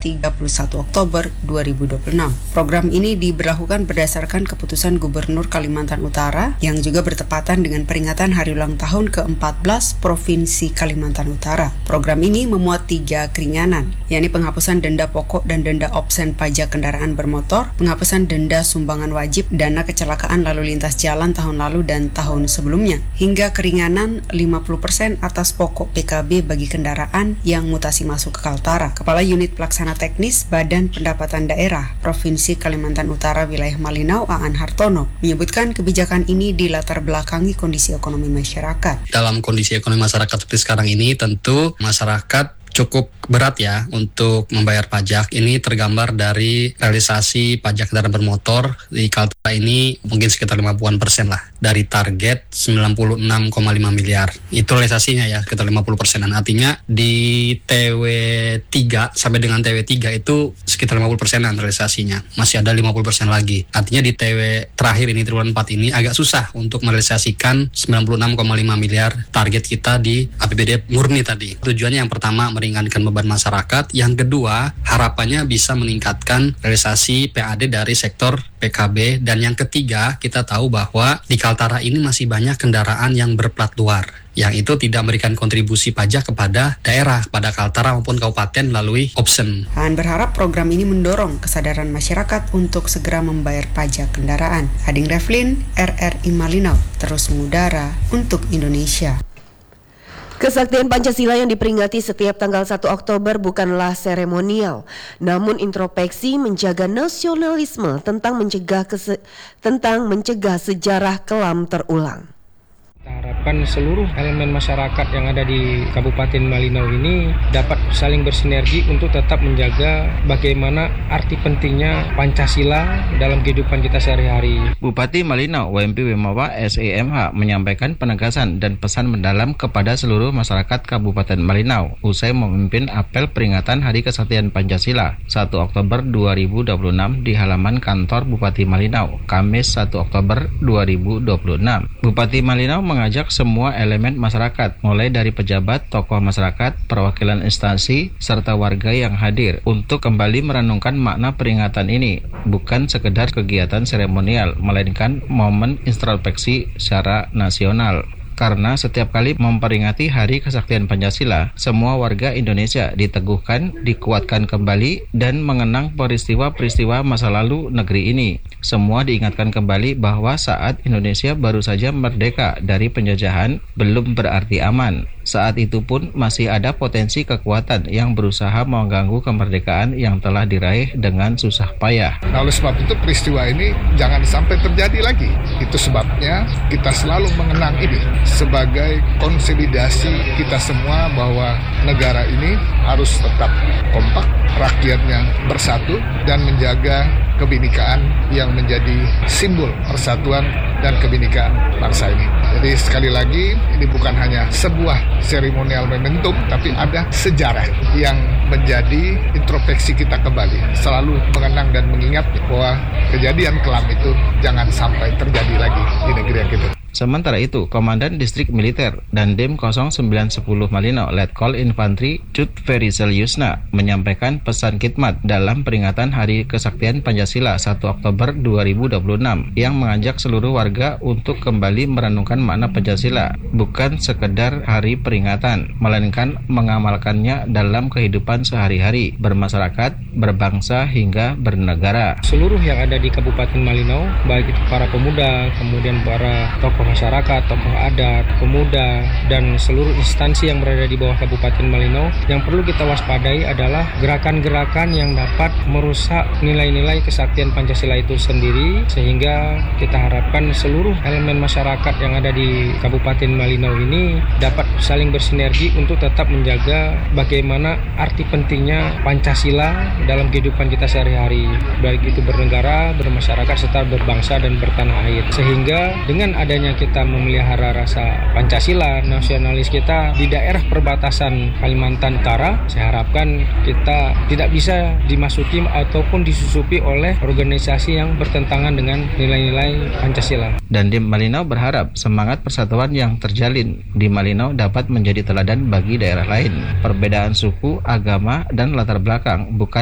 31 Oktober 2026. Program ini diberlakukan berdasarkan keputusan Gubernur Kalimantan Utara yang juga bertepatan dengan peringatan hari ulang tahun ke-14 Provinsi Kalimantan Utara. Program ini memuat 3 keringanan, yakni penghapusan denda pokok dan denda absen pajak kendaraan bermotor, penghapusan denda sumbangan wajib dana kecelakaan lalu lintas jalan tahun lalu dan tahun sebelumnya, hingga keringanan 50% atas pokok PKB bagi kendaraan yang mutasi masuk ke Kaltara. Kepala Unit Pelaksana Teknis Badan Pendapatan Daerah Provinsi Kalimantan Utara Wilayah Malinau, Aan Hartono, menyebutkan kebijakan ini dilatar belakangi kondisi ekonomi masyarakat. Dalam kondisi ekonomi masyarakat seperti sekarang ini, tentu masyarakat cukup berat ya untuk membayar pajak. Ini tergambar dari realisasi pajak kendaraan bermotor di Kaltara ini mungkin sekitar 50% lah dari target 96,5 miliar. Itu realisasinya ya sekitar 50%. Artinya di TW3 sampai dengan TW3 itu sekitar 50%-an realisasinya. Masih ada 50% lagi. Artinya di TW terakhir ini triwulan 4 ini agak susah untuk merealisasikan 96,5 miliar target kita di APBD murni tadi. Tujuannya yang pertama meringankan beban masyarakat, yang kedua harapannya bisa meningkatkan realisasi PAD dari sektor PKB, dan yang ketiga kita tahu bahwa di Kaltara ini masih banyak kendaraan yang berplat luar yang itu tidak memberikan kontribusi pajak kepada daerah, pada Kaltara maupun kabupaten melalui option. Han berharap program ini mendorong kesadaran masyarakat untuk segera membayar pajak kendaraan. Ading Revlin, RRI Malinau, terus mengudara untuk Indonesia. Kesaktian Pancasila yang diperingati setiap tanggal 1 Oktober bukanlah seremonial, namun introspeksi menjaga nasionalisme tentang mencegah sejarah kelam terulang. Kita harapkan seluruh elemen masyarakat yang ada di Kabupaten Malinau ini dapat saling bersinergi untuk tetap menjaga bagaimana arti pentingnya Pancasila dalam kehidupan kita sehari-hari. Bupati Malinau WMP Wemawa SEMH menyampaikan penegasan dan pesan mendalam kepada seluruh masyarakat Kabupaten Malinau usai memimpin apel peringatan Hari Kesaktian Pancasila 1 Oktober 2026 di halaman kantor Bupati Malinau, Kamis 1 Oktober 2026. Bupati Malinau mengajak semua elemen masyarakat, mulai dari pejabat, tokoh masyarakat, perwakilan instansi, serta warga yang hadir untuk kembali merenungkan makna peringatan ini, bukan sekedar kegiatan seremonial, melainkan momen introspeksi secara nasional. Karena setiap kali memperingati Hari Kesaktian Pancasila, semua warga Indonesia diteguhkan, dikuatkan kembali, dan mengenang peristiwa-peristiwa masa lalu negeri ini. Semua diingatkan kembali bahwa saat Indonesia baru saja merdeka dari penjajahan, belum berarti aman. Saat itu pun masih ada potensi kekuatan yang berusaha mengganggu kemerdekaan yang telah diraih dengan susah payah. Nah, oleh sebab itu peristiwa ini jangan sampai terjadi lagi. Itu sebabnya kita selalu mengenang ini sebagai konsolidasi kita semua bahwa negara ini harus tetap kompak, rakyatnya bersatu, dan menjaga kebinekaan yang menjadi simbol persatuan dan kebinekaan bangsa ini. Jadi sekali lagi, ini bukan hanya sebuah seremonial momentum, tapi ada sejarah yang menjadi introspeksi kita kembali. Selalu mengenang dan mengingat bahwa kejadian kelam itu jangan sampai terjadi lagi di negeri yang kita. Sementara itu, Komandan Distrik Militer Dandim 0910 Malinau Letkol Infantri Cut Ferisel Yusna menyampaikan pesan khidmat dalam peringatan Hari Kesaktian Pancasila 1 Oktober 2026 yang mengajak seluruh warga untuk kembali merenungkan makna Pancasila, bukan sekedar hari peringatan, melainkan mengamalkannya dalam kehidupan sehari-hari, bermasyarakat, berbangsa, hingga bernegara. Seluruh yang ada di Kabupaten Malinau, baik itu para pemuda, kemudian para tokoh masyarakat, tokoh adat, pemuda, dan seluruh instansi yang berada di bawah Kabupaten Malinau, yang perlu kita waspadai adalah gerakan-gerakan yang dapat merusak nilai-nilai kesaktian Pancasila itu sendiri, sehingga kita harapkan seluruh elemen masyarakat yang ada di Kabupaten Malinau ini dapat saling bersinergi untuk tetap menjaga bagaimana arti pentingnya Pancasila dalam kehidupan kita sehari-hari, baik itu bernegara, bermasyarakat, serta berbangsa dan bertanah air. Sehingga dengan adanya kita memelihara rasa Pancasila, nasionalis kita di daerah perbatasan Kalimantan Utara, saya harapkan kita tidak bisa dimasuki ataupun disusupi oleh organisasi yang bertentangan dengan nilai-nilai Pancasila. Dandim Malinau berharap semangat persatuan yang terjalin di Malinau dapat menjadi teladan bagi daerah lain. Perbedaan suku, agama, dan latar belakang bukan